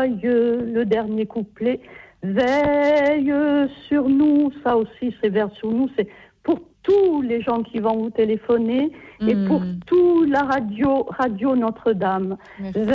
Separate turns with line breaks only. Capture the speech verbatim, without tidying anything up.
joyeux, le dernier couplet. Veille sur nous, ça aussi c'est vers sur nous, c'est pour tous les gens qui vont vous téléphoner mmh. et pour toute la radio, radio Notre-Dame.
Merci.